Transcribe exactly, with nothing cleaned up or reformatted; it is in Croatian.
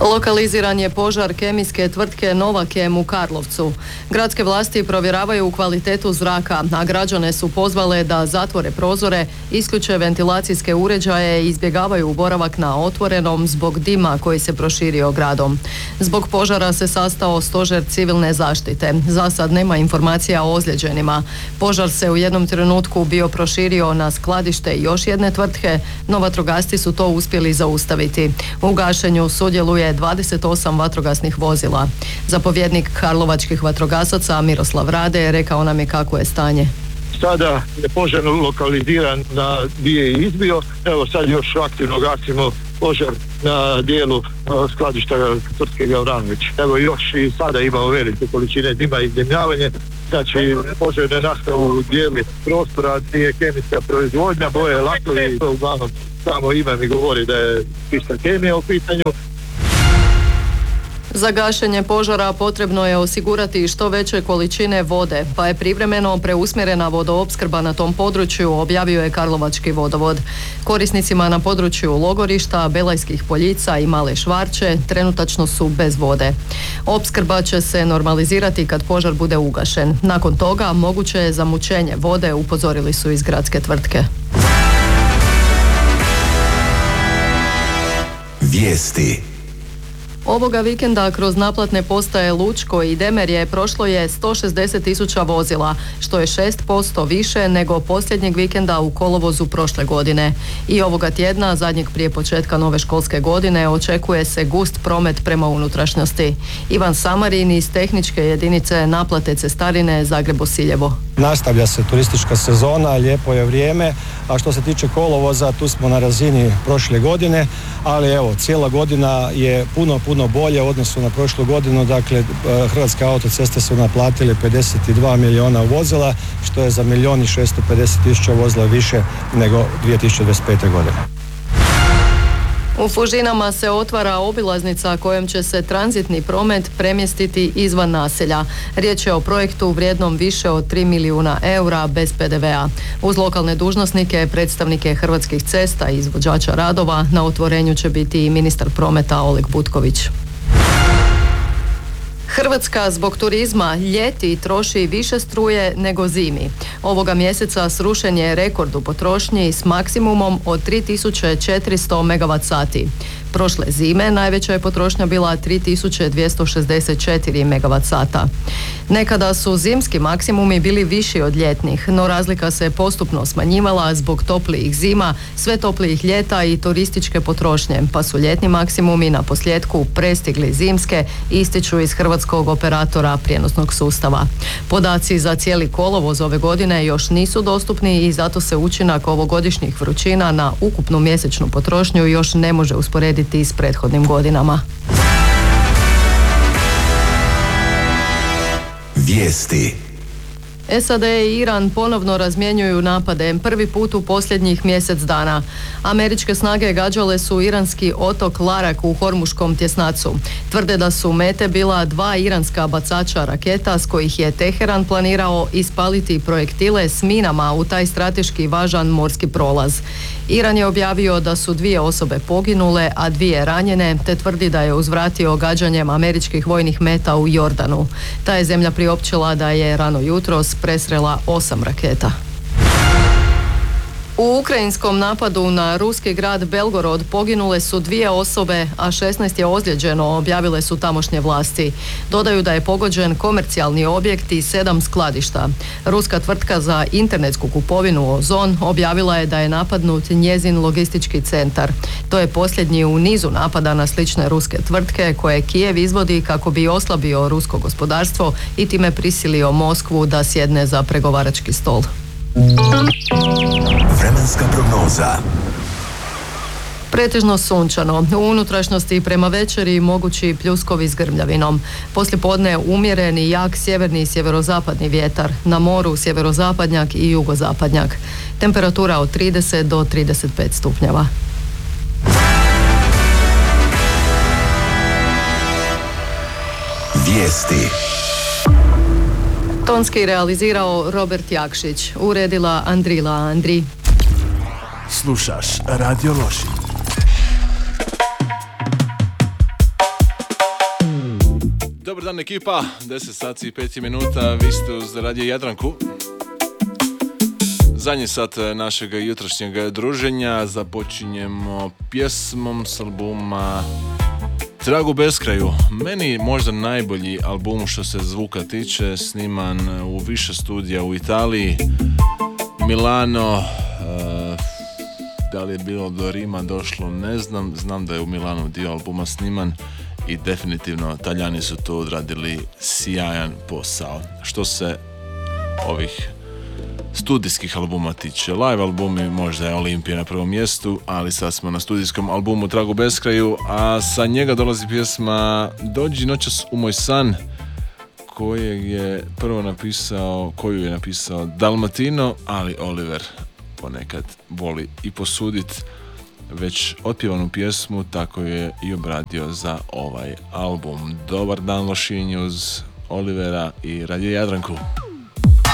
Lokaliziran je požar kemijske tvrtke Novakem u Karlovcu. Gradske vlasti provjeravaju kvalitetu zraka, a građane su pozvale da zatvore prozore, isključe ventilacijske uređaje i izbjegavaju boravak na otvorenom zbog dima koji se proširio gradom. Zbog požara se sastao stožer civilne zaštite. Za sad nema informacija o ozlijeđenima. Požar se u jednom trenutku bio proširio na skladište još jedne tvrtke, no vatrogasci su to uspjeli zaustaviti. U gašenju sudjeluje dvadeset osam vatrogasnih vozila. Zapovjednik karlovačkih vatrogasaca Miroslav Rade rekao nam je kako je stanje. Sada je požar lokaliziran na gdje je izbio. Evo sad još aktivno gasimo požar na dijelu skladišta tvrtke Gavranović. Evo još i sada imamo velike količine dima i izdimljavanje. Znači požar ne nastao u dijeli prostora gdje je kemijska proizvodnja, boje, lakovi. Uglavnom samo ime mi govori da je čista kemija u pitanju. Za gašenje požara potrebno je osigurati što veće količine vode, pa je privremeno preusmjerena vodoopskrba na tom području, objavio je Karlovački vodovod. Korisnicima na području Logorišta, Belajskih Poljica i Male Švarče trenutačno su bez vode. Opskrba će se normalizirati kad požar bude ugašen. Nakon toga moguće je zamućenje vode, upozorili su iz gradske tvrtke. Vijesti. Ovoga vikenda kroz naplatne postaje Lučko i Demerje prošlo je sto šezdeset tisuća vozila, što je šest posto više nego posljednjeg vikenda u kolovozu prošle godine. I ovoga tjedna, zadnjeg prije početka nove školske godine, očekuje se gust promet prema unutrašnjosti. Ivan Samarin iz tehničke jedinice naplate cestarine Zagreb-Bosiljevo. Nastavlja se turistička sezona, lijepo je vrijeme, a što se tiče kolovoza, tu smo na razini prošle godine, ali evo, cijela godina je puno, puno bolje u odnosu na prošlu godinu. Dakle, Hrvatske autoceste su naplatili pedeset dva milijuna vozila, što je za milijun i šesto pedeset tisuća vozila više nego dvije tisuće dvadeset pete. godine. U Fužinama se otvara obilaznica kojom će se tranzitni promet premjestiti izvan naselja. Riječ je o projektu vrijednom više od tri milijuna eura bez pe de ve a. Uz lokalne dužnosnike, predstavnike Hrvatskih cesta i izvođača radova, na otvorenju će biti i ministar prometa Oleg Butković. Hrvatska zbog turizma ljeti troši više struje nego zimi. Ovoga mjeseca srušen je rekord u potrošnji s maksimumom od tri tisuće četiristo megavat sati. Prošle zime najveća je potrošnja bila tri tisuće dvjesto šezdeset četiri megavat sata. Nekada su zimski maksimumi bili viši od ljetnih, no razlika se postupno smanjivala zbog toplijih zima, sve toplijih ljeta i turističke potrošnje, pa su ljetni maksimumi na posljedku prestigli zimske, ističu iz hrvatskog operatora prijenosnog sustava. Podaci za cijeli kolovoz ove godine još nisu dostupni i zato se učinak ovogodišnjih vrućina na ukupnu mjesečnu potrošnju još ne može usporediti s prethodnim godinama. Vijesti. es a de i Iran ponovno razmjenjuju napade, prvi put u posljednjih mjesec dana. Američke snage gađale su iranski otok Larak u Hormuškom tjesnacu. Tvrde da su mete bila dva iranska bacača raketa s kojih je Teheran planirao ispaliti projektile s minama u taj strateški važan morski prolaz. Iran je objavio da su dvije osobe poginule, a dvije ranjene, te tvrdi da je uzvratio gađanjem američkih vojnih meta u Jordanu. Ta je zemlja priopćila da je rano jutros presrela osam raketa. U ukrajinskom napadu na ruski grad Belgorod poginule su dvije osobe, a šesnaest je ozlijeđeno, objavile su tamošnje vlasti. Dodaju da je pogođen komercijalni objekt i sedam skladišta. Ruska tvrtka za internetsku kupovinu Ozon objavila je da je napadnut njezin logistički centar. To je posljednji u nizu napada na slične ruske tvrtke koje Kijev izvodi kako bi oslabio rusko gospodarstvo i time prisilio Moskvu da sjedne za pregovarački stol. Vremenska prognoza. Pretežno sunčano. U unutrašnjosti prema večeri mogući pljuskovi s grmljavinom. Poslijepodne umjereni jak sjeverni i sjeverozapadni vjetar. Na moru sjeverozapadnjak i jugozapadnjak. Temperatura od trideset do trideset pet stupnjeva. Vijesti. Tonski realizirao Robert Jakšić, uredila Andrila Andri. Slušaš Radio Lošinj. dan ekipa, deset sati i pet minuta, vi ste uz Radio Jadranku. Zadnji sat našeg jutrošnjeg druženja započinjemo pjesmom s albuma Trag u beskraju. Meni možda najbolji album što se zvuka tiče, sniman u više studija u Italiji, Milano, uh, da li je bilo do Rima došlo, ne znam, znam da je u Milanu dio albuma sniman i definitivno Talijani su tu odradili sjajan posao. Što se ovih studijskih albuma tiče, live albumi možda je Olimpija na prvom mjestu, ali sad smo na studijskom albumu Trag u beskraju, a sa njega dolazi pjesma Dođi noćas u moj san, kojeg je prvo napisao, koju je napisao Dalmatino, ali Oliver ponekad voli i posudit već otpjevanu pjesmu, tako je i obradio za ovaj album. Dobar dan Lošinj uz Olivera i Radio Jadranku.